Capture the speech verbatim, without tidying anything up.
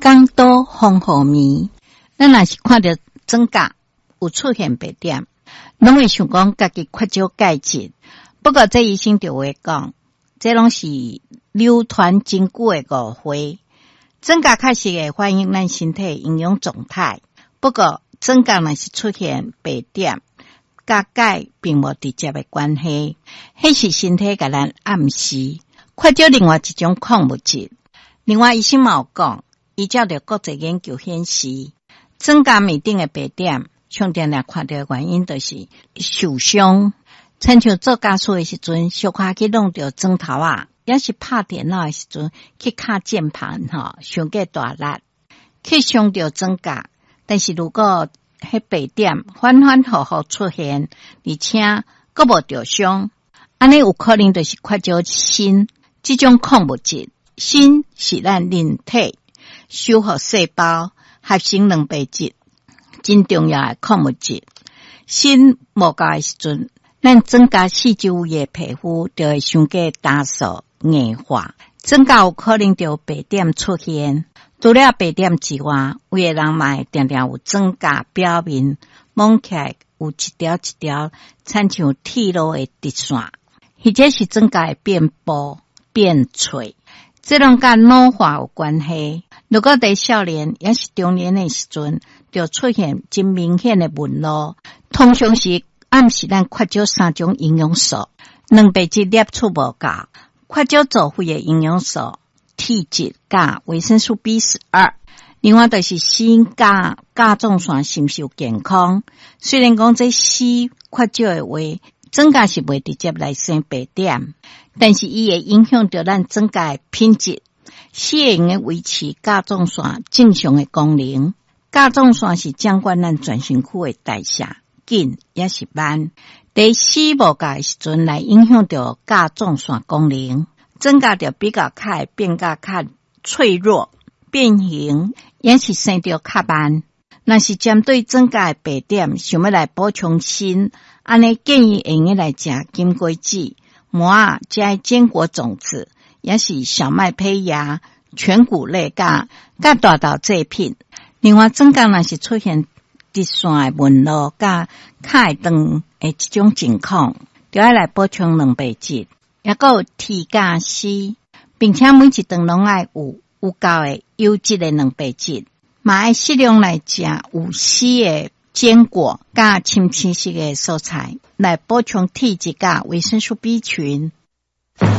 港岛风雨暝，咱若是看到指甲有出现白点，拢会想讲家己缺少钙质。不过这医生就会讲，这拢是流传真久的误会。指甲确实会反映咱身体营养状态，不过指甲若是出现白点，甲钙并无直接的关系，迄是身体甲咱暗示缺少另外一种矿物质。另外医生嘛有讲，依照着国际研究显示，指甲面顶的白点，上定定看到的原因就是受伤。亲像做家事的时阵，小可去弄到指头啊，也是拍电脑的时阵去卡键盘吼，伤过大力，去伤到指甲。但是如果迄白点反反复复出现，而且阁无着伤，安尼有可能就是缺少锌这种矿物质。锌是咱人体修复细胞合成蛋白质真重要的矿物质。锌无够的时阵，咱指甲四周围的皮肤就会伤过干燥硬化，指甲有可能就有白点出现。除了白点之外，有的人嘛会常常有指甲表面摸起来有一条一条亲像铁路的直线，或者是指甲会变薄变脆，这种甲老化有关系。如果在少年也是中年的时阵，就出现真明显的纹路，通常是暗示咱缺少三种营养素，蛋白质摄取无够，缺少造血的营养素铁质甲维生素 B 十二， 另外就是锌甲甲状腺是不是有健康。虽然讲这锌缺少的话，指甲是袂直接来生白点，但是伊会影响到咱指甲的品质。锌会用来维持甲状腺正常的功能。甲状腺是掌管咱全身躯的代谢，紧也是慢。在锌无够的时阵，来影响到甲状腺功能，指甲就比较较变甲较脆弱，变形也是生着较慢。若是针对指甲的白点，想要来补充锌，安尼建议会用来食金龟子、麻啊、加坚果种子，也是小麦胚芽、全谷类甲甲大豆制品。另外，指甲若是出现直线的纹路甲较会长的这种情况，就要来补充蛋白质，也还有铁甲硒，并且每一顿拢爱有有够的优质的蛋白质，嘛爱适量来食有硒的坚果甲深青色的蔬菜，来补充铁质甲维生素 B 群。